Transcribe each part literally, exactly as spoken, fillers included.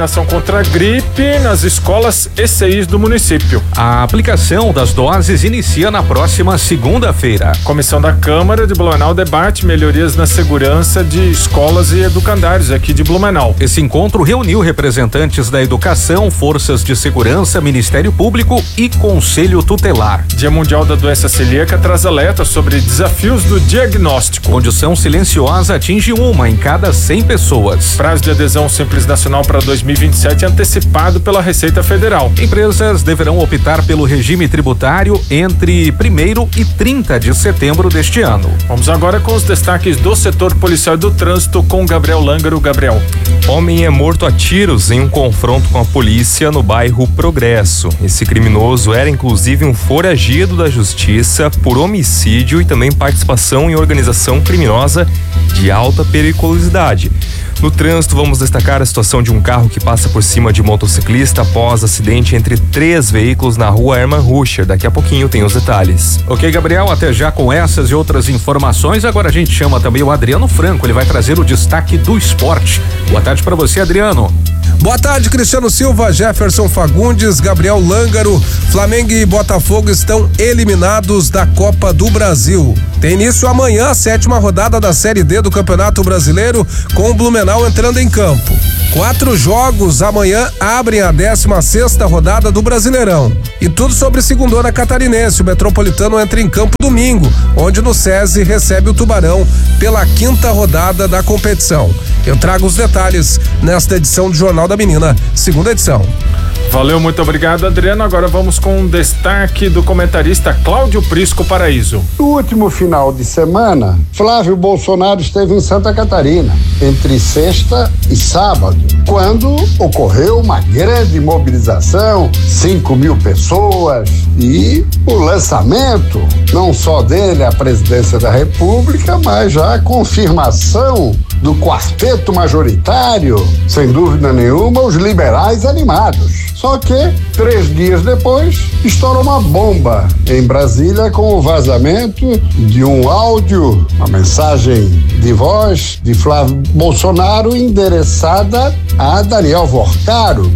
Ação contra a gripe nas escolas E C Is do município. A aplicação das doses inicia na próxima segunda-feira. Comissão da Câmara de Blumenau debate melhorias na segurança de escolas e educandários aqui de Blumenau. Esse encontro reuniu representantes da educação, forças de segurança, Ministério Público e Conselho Tutelar. Dia Mundial da Doença Celíaca traz alerta sobre desafios do diagnóstico. Condição silenciosa atinge uma em cada cem pessoas. Prazo de adesão Simples Nacional para dois mil e vinte e sete antecipado pela Receita Federal. Empresas deverão optar pelo regime tributário entre primeiro e trinta de setembro deste ano. Vamos agora com os destaques do setor policial e do trânsito com Gabriel Langaro. Gabriel. Homem é morto a tiros em um confronto com a polícia no bairro Progresso. Esse criminoso era inclusive um foragido da justiça por homicídio e também participação em organização criminosa de alta periculosidade. No trânsito, vamos destacar a situação de um carro que passa por cima de motociclista após acidente entre três veículos na rua Hermann Ruscher. Daqui a pouquinho tem os detalhes. Ok, Gabriel, até já com essas e outras informações. Agora a gente chama também o Adriano Franco, ele vai trazer o destaque do esporte. Boa tarde para você, Adriano. Boa tarde, Cristiano Silva, Jefferson Fagundes, Gabriel Langaro. Flamengo e Botafogo estão eliminados da Copa do Brasil. Tem início amanhã a sétima rodada da Série D do Campeonato Brasileiro, com o Blumenau entrando em campo. Quatro jogos amanhã abrem a décima sexta rodada do Brasileirão. E tudo sobre segundona catarinense. O Metropolitano entra em campo domingo, onde no SESI recebe o Tubarão pela quinta rodada da competição. Eu trago os detalhes nesta edição do Jornal da Menina, segunda edição. Valeu, muito obrigado, Adriano. Agora vamos com um destaque do comentarista Cláudio Prisco Paraíso. No último final de semana, Flávio Bolsonaro esteve em Santa Catarina, entre sexta e sábado, quando ocorreu uma grande mobilização, cinco mil pessoas, e o lançamento, não só dele à presidência da República, mas já a confirmação do quarteto majoritário, sem dúvida nenhuma, os liberais animados. Só que, três dias depois, estourou uma bomba em Brasília com o vazamento de um áudio, uma mensagem de voz de Flávio Bolsonaro endereçada a Daniel Vorcaro.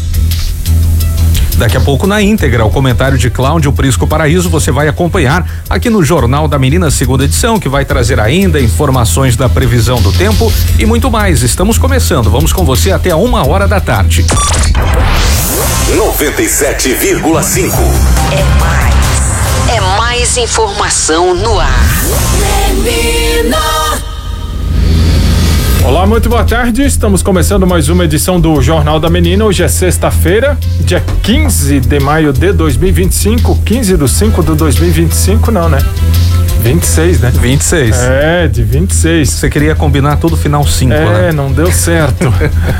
Daqui a pouco na íntegra, o comentário de Cláudio Prisco Paraíso você vai acompanhar aqui no Jornal da Menina, segunda edição, que vai trazer ainda informações da previsão do tempo e muito mais. Estamos começando, vamos com você até a uma hora da tarde. noventa e sete vírgula cinco. É mais, é mais informação no ar. Menina. Olá, muito boa tarde. Estamos começando mais uma edição do Jornal da Menina. Hoje é sexta-feira, dia quinze de maio de dois mil e vinte e cinco. quinze do cinco de dois mil e vinte e cinco, não, né? vinte e seis, né? vinte e seis. É, de vinte e seis. Você queria combinar tudo final cinco, é, né? É, não deu certo.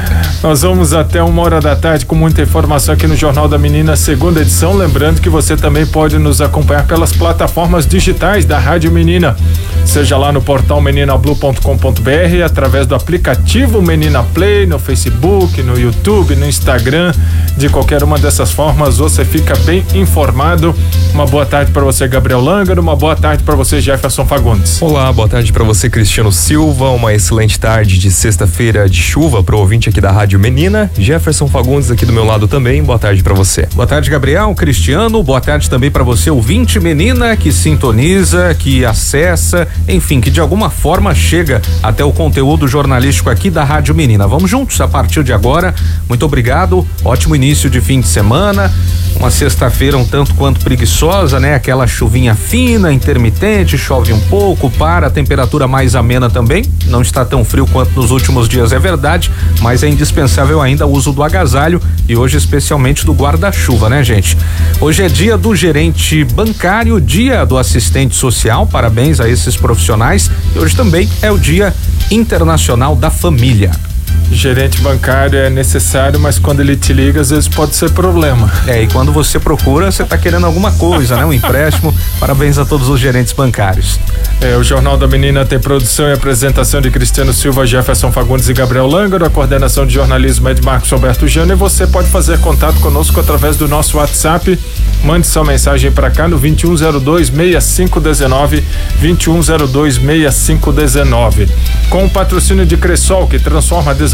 Nós vamos até uma hora da tarde com muita informação aqui no Jornal da Menina, segunda edição. Lembrando que você também pode nos acompanhar pelas plataformas digitais da Rádio Menina, seja lá no portal menina blue ponto com ponto b r, através do aplicativo Menina Play, no Facebook, no YouTube, no Instagram. De qualquer uma dessas formas você fica bem informado. Uma boa tarde para você, Gabriel Langaro. Uma boa tarde para você, Jefferson Fagundes. Olá, boa tarde para você, Cristiano Silva. Uma excelente tarde de sexta-feira de chuva pro ouvinte aqui da Rádio Menina. Jefferson Fagundes aqui do meu lado também. Boa tarde para você. Boa tarde, Gabriel, Cristiano. Boa tarde também para você, ouvinte Menina, que sintoniza, que acessa, enfim, que de alguma forma chega até o conteúdo jornalístico aqui da Rádio Menina. Vamos juntos a partir de agora. Muito obrigado. Ótimo início de fim de semana. Uma sexta-feira um tanto quanto preguiçosa, né? Aquela chuvinha fina, intermitente, chove um pouco, para, a temperatura mais amena também, não está tão frio quanto nos últimos dias, é verdade, mas é indispensável ainda o uso do agasalho e hoje especialmente do guarda-chuva, né, gente? Hoje é dia do gerente bancário, dia do assistente social, parabéns a esses profissionais, e hoje também é o Dia Internacional da Família. Gerente bancário é necessário, mas quando ele te liga, às vezes pode ser problema. É, e quando você procura, você está querendo alguma coisa, né? Um empréstimo. Parabéns a todos os gerentes bancários. É, o Jornal da Menina tem produção e apresentação de Cristiano Silva, Jefferson Fagundes e Gabriel Langaro. A coordenação de jornalismo é de Marcos Alberto Jânio. E você pode fazer contato conosco através do nosso WhatsApp. Mande sua mensagem para cá no vinte e um zero dois, sessenta e cinco dezenove, vinte e um zero dois, sessenta e cinco dezenove. Com o patrocínio de Cressol, que transforma desafios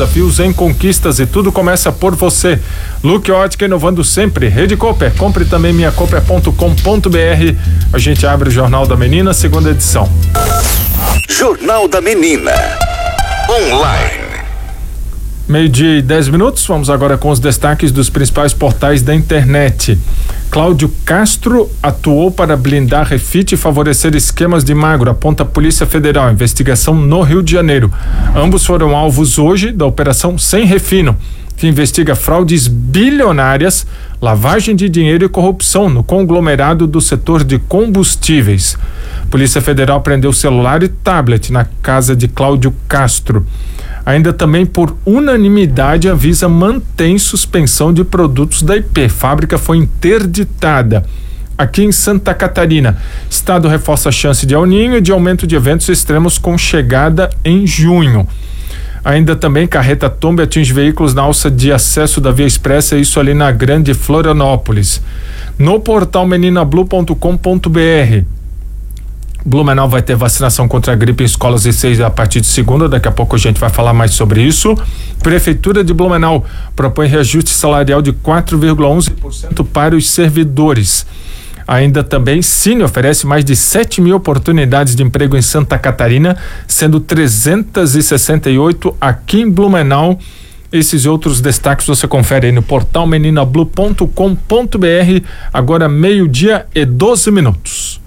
desafios em conquistas e tudo começa por você. Look Ótica, inovando sempre. Rede Cooper, compre também minha cooper ponto com ponto b r. A gente abre o Jornal da Menina, segunda edição. Jornal da Menina. Online. Meio-dia e dez minutos, vamos agora com os destaques dos principais portais da internet. Cláudio Castro atuou para blindar Refit e favorecer esquemas de magro, aponta a Polícia Federal, investigação no Rio de Janeiro. Ambos foram alvos hoje da Operação Sem Refino, que investiga fraudes bilionárias, lavagem de dinheiro e corrupção no conglomerado do setor de combustíveis. Polícia Federal prendeu celular e tablet na casa de Cláudio Castro. Ainda também por unanimidade, a Anvisa mantém suspensão de produtos da I P. Fábrica foi interditada. Aqui em Santa Catarina, estado reforça a chance de El Niño e de aumento de eventos extremos com chegada em junho. Ainda também carreta tomba atinge veículos na alça de acesso da Via Expressa, isso ali na Grande Florianópolis. No portal menina blue ponto com ponto b r. Blumenau vai ter vacinação contra a gripe em escolas e seis a partir de segunda, daqui a pouco a gente vai falar mais sobre isso. Prefeitura de Blumenau propõe reajuste salarial de quatro vírgula onze por cento para os servidores. Ainda também, Cine oferece mais de sete mil oportunidades de emprego em Santa Catarina, sendo trezentas e sessenta e oito aqui em Blumenau. Esses e outros destaques você confere aí no portal menina blue ponto com ponto b r, agora meio-dia e doze minutos.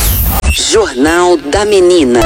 Jornal da Menina.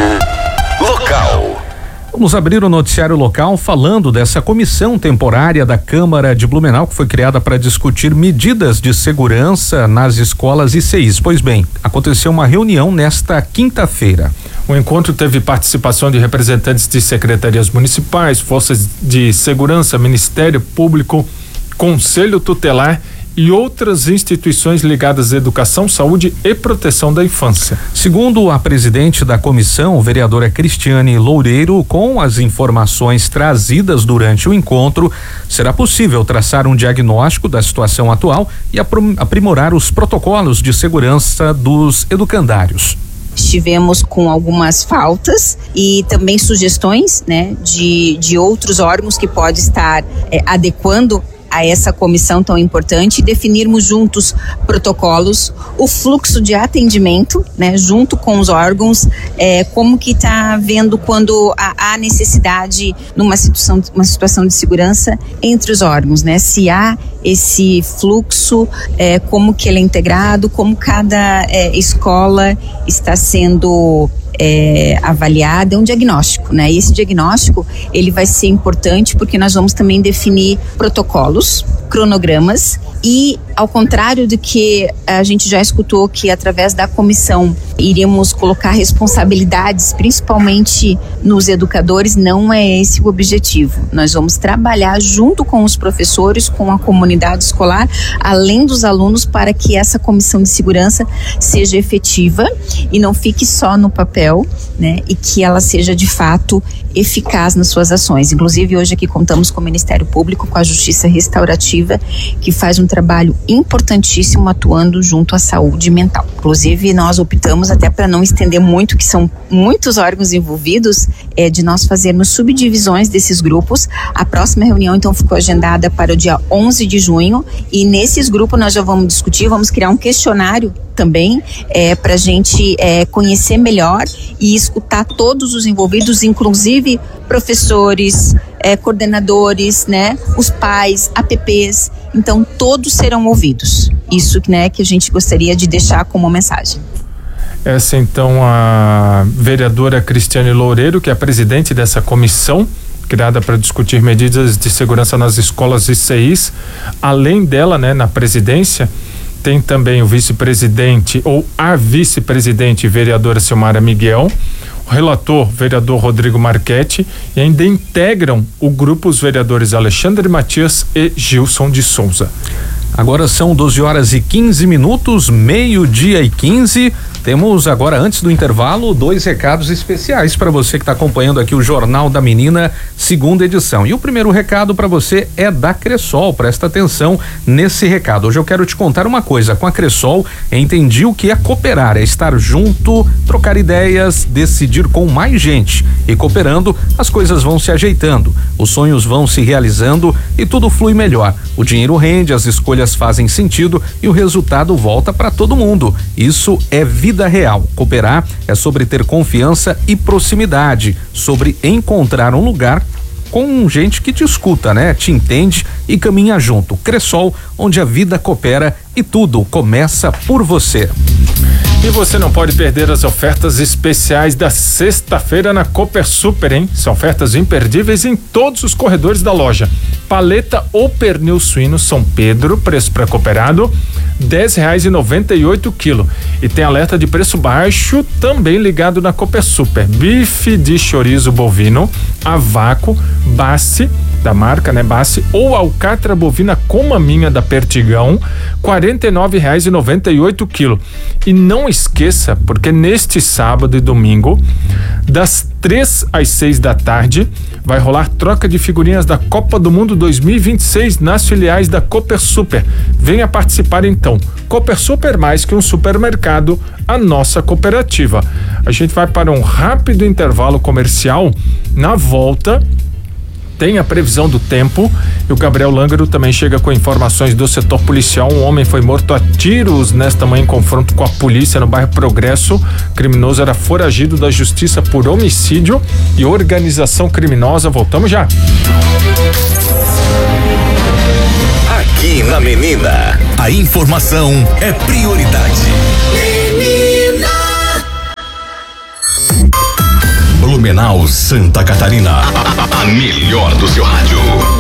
Local. Vamos abrir o noticiário local falando dessa comissão temporária da Câmara de Blumenau que foi criada para discutir medidas de segurança nas escolas I C Is. Pois bem, aconteceu uma reunião nesta quinta-feira. O encontro teve participação de representantes de secretarias municipais, forças de segurança, Ministério Público, Conselho Tutelar e outras instituições ligadas à educação, saúde e proteção da infância. Segundo a presidente da comissão, vereadora Cristiane Loureiro, com as informações trazidas durante o encontro, será possível traçar um diagnóstico da situação atual e aprimorar os protocolos de segurança dos educandários. Estivemos com algumas faltas e também sugestões, né, de, de outros órgãos que pode estar é, adequando a essa comissão tão importante e definirmos juntos protocolos, o fluxo de atendimento, né, junto com os órgãos, é, como que está vendo quando há, há necessidade numa situação, uma situação de segurança entre os órgãos, né, se há esse fluxo, é, como que ele é integrado, como cada é, escola está sendo É, avaliada, é um diagnóstico, né? E esse diagnóstico, ele vai ser importante porque nós vamos também definir protocolos, cronogramas e, ao contrário do que a gente já escutou que através da comissão iríamos colocar responsabilidades, principalmente nos educadores, não é esse o objetivo. Nós vamos trabalhar junto com os professores, com a comunidade escolar, além dos alunos, para que essa comissão de segurança seja efetiva e não fique só no papel, né? E que ela seja de fato eficaz nas suas ações. Inclusive, hoje aqui contamos com o Ministério Público, com a Justiça Restaurativa, que faz um trabalho importantíssimo atuando junto à saúde mental. Inclusive, nós optamos, até para não estender muito, que são muitos órgãos envolvidos, é de nós fazermos subdivisões desses grupos. A próxima reunião, então, ficou agendada para o dia onze de junho e nesses grupos nós já vamos discutir, vamos criar um questionário também, é, para a gente é, conhecer melhor e escutar todos os envolvidos, inclusive professores, é, coordenadores, né, os pais, A P Ps, então todos serão ouvidos. Isso, né, que a gente gostaria de deixar como mensagem. Essa então a vereadora Cristiane Loureiro, que é a presidente dessa comissão criada para discutir medidas de segurança nas escolas I C Is. Além dela, né, na presidência, tem também o vice-presidente ou a vice-presidente vereadora Silmara Miguel, o relator vereador Rodrigo Marchetti, e ainda integram o grupo os vereadores Alexandre Matias e Gilson de Souza. Agora são doze horas e quinze minutos, meio-dia e quinze. Temos agora, antes do intervalo, dois recados especiais para você que está acompanhando aqui o Jornal da Menina, segunda edição. E o primeiro recado para você é da Cressol. Presta atenção nesse recado. Hoje eu quero te contar uma coisa. Com a Cressol, entendi o que é cooperar, é estar junto, trocar ideias, decidir com mais gente. E cooperando, as coisas vão se ajeitando, os sonhos vão se realizando e tudo flui melhor. O dinheiro rende, as escolhas fazem sentido e o resultado volta para todo mundo. Isso é vida real. Cooperar é sobre ter confiança e proximidade, sobre encontrar um lugar com gente que te escuta, né? Te entende e caminha junto. Cressol, onde a vida coopera e tudo começa por você. E você não pode perder as ofertas especiais da sexta-feira na Cooper Super, hein? São ofertas imperdíveis em todos os corredores da loja. Paleta ou pernil suíno São Pedro, preço pré-cooperado, dez reais e noventa e oito quilo. E tem alerta de preço baixo também ligado na Cooper Super. Bife de chorizo bovino, a vácuo, Bassi, da marca, né, Bassi, ou alcatra bovina com maminha da Pertigão, quarenta e nove reais e noventa e oito quilo. E não esqueça, porque neste sábado e domingo, das três às seis da tarde, vai rolar troca de figurinhas da Copa do Mundo dois mil e vinte e seis nas filiais da Cooper Super. Venha participar então. Cooper Super, mais que um supermercado, a nossa cooperativa. A gente vai para um rápido intervalo comercial. Na volta, tem a previsão do tempo e o Gabriel Lângaro também chega com informações do setor policial. Um homem foi morto a tiros nesta manhã em confronto com a polícia no bairro Progresso. O criminoso era foragido da justiça por homicídio e organização criminosa. Voltamos já. Aqui na Menina, a informação é prioridade. Menina. Blumenau, Santa Catarina. A melhor do seu rádio.